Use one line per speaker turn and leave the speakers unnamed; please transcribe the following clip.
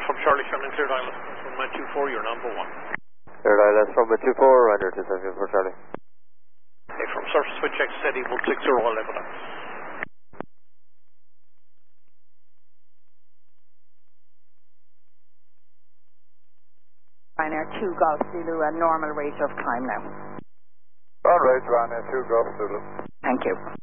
from Charlie Sherman, Clear Island. From my 24, you're number 1.
Clear Island from my 24, Roger 274 for Charlie.
Okay, from surface switch X steady 160, all level up.
Ryanair 2 Golf Zulu, a normal rate of climb now.
On right, Ryanair 2 Golf Zulu.
Thank you.